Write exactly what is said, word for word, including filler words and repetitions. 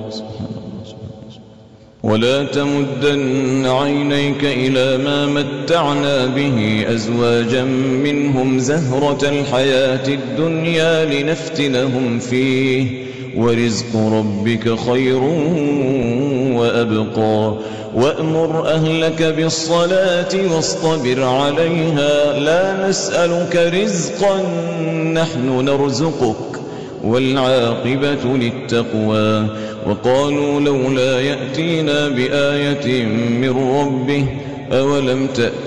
ولا تمدن عينيك إلى ما متعنا به أزواجا منهم زهرة الحياة الدنيا لنفتنهم فيه ورزق ربك خير وأبقى وأمر أهلك بالصلاة واصطبر عليها لا نسألك رزقا نحن نرزقك والعاقبة للتقوى وقالوا لولا يأتينا بآية من ربه أولم تأت